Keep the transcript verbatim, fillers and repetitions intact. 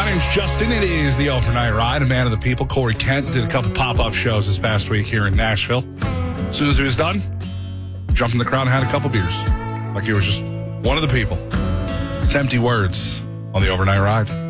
My name's Justin. It is the Overnight Ride, a man of the people. Corey Kent did a couple pop-up shows this past week here in Nashville. As soon as he was done, jumped in the crowd and had a couple beers. Like he was just one of the people. It's Empty Words on the Overnight Ride.